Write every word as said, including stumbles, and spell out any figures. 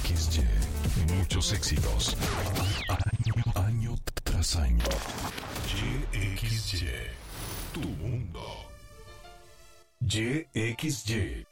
X Y. Muchos éxitos. Año, año tras año. Y X Y. Tu mundo. Y X Y.